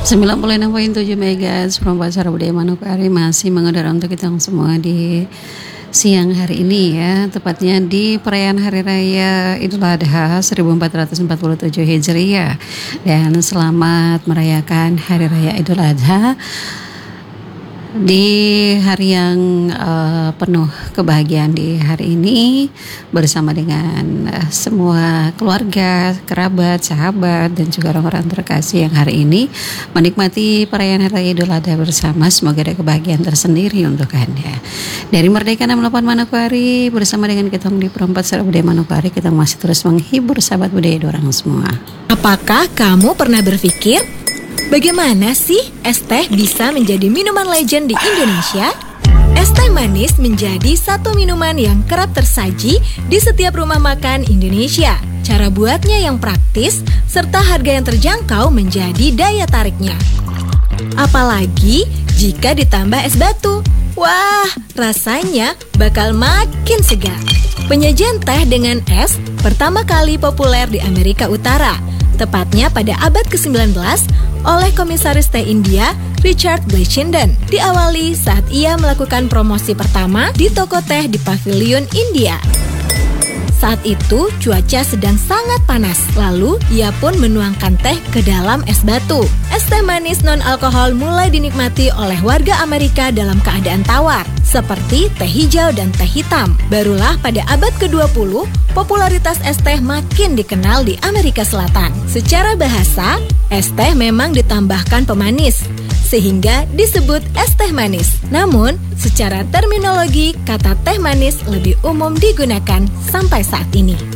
96.7 MHz Promocara Budaya Manokwari masih mengudara untuk kita semua di siang hari ini ya, tepatnya di perayaan Hari Raya Idul Adha 1447 Hijriah. Dan selamat merayakan Hari Raya Idul Adha di hari yang penuh kebahagiaan di hari ini bersama dengan semua keluarga, kerabat, sahabat dan juga orang-orang terkasih yang hari ini menikmati perayaan Hari Raya Idul Adha bersama. Semoga ada kebahagiaan tersendiri untuk Anda. Dari Merdeka 68 Manokwari bersama dengan kita di Promocara Budaya Manokwari, kita masih terus menghibur sahabat budaya dorang semua. Apakah kamu pernah berpikir bagaimana sih es teh bisa menjadi minuman legend di Indonesia? Es teh manis menjadi satu minuman yang kerap tersaji di setiap rumah makan Indonesia. Cara buatnya yang praktis serta harga yang terjangkau menjadi daya tariknya. Apalagi jika ditambah es batu. Wah, rasanya bakal makin segar. Penyajian teh dengan es pertama kali populer di Amerika Utara, tepatnya pada abad ke-19 oleh komisaris teh India Richard Bleichenden. Diawali saat ia melakukan promosi pertama di toko teh di Pavilion India. Saat itu cuaca sedang sangat panas, lalu ia pun menuangkan teh ke dalam es batu. Es teh manis non-alkohol mulai dinikmati oleh warga Amerika dalam keadaan tawar, seperti teh hijau dan teh hitam. Barulah pada abad ke-20, popularitas es teh makin dikenal di Amerika Selatan. Secara bahasa, es teh memang ditambahkan pemanis, sehingga disebut es teh manis. Namun, secara terminologi, kata teh manis lebih umum digunakan sampai saat ini.